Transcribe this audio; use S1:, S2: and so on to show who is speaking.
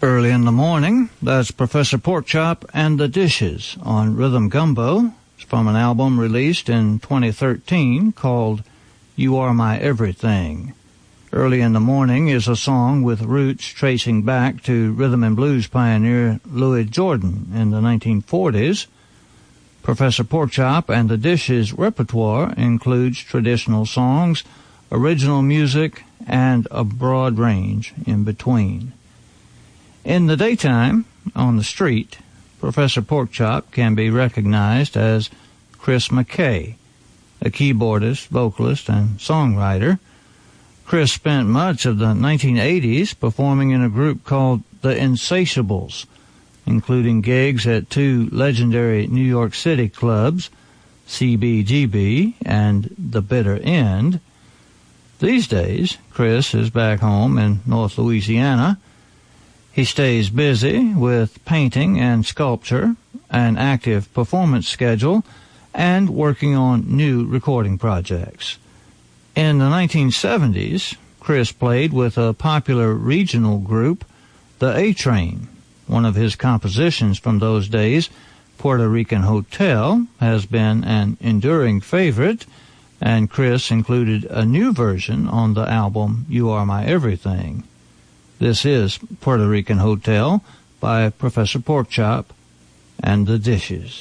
S1: Early in the Morning, that's Professor Porkchop and the Dishes on Rhythm Gumbo. It's from an album released in 2013 called You Are My Everything. Early in the Morning is a song with roots tracing back to rhythm and blues pioneer Louis Jordan in the 1940s. Professor Porkchop and the Dishes repertoire includes traditional songs, original music, and a broad range in between. In the daytime, on the street, Professor Porkchop can be recognized as Chris McKay, a keyboardist, vocalist, and songwriter. Chris spent much of the 1980s performing in a group called The Insatiables, including gigs at two legendary New York City clubs, CBGB and The Bitter End. These days, Chris is back home in North Louisiana. He stays busy with painting and sculpture, an active performance schedule, and working on new recording projects. In the 1970s, Chris played with a popular regional group, the A-Train. One of his compositions from those days, Puerto Rican Hotel, has been an enduring favorite, and Chris included a new version on the album You Are My Everything. This is Puerto Rican Hotel by Professor Porkchop and the Dishes.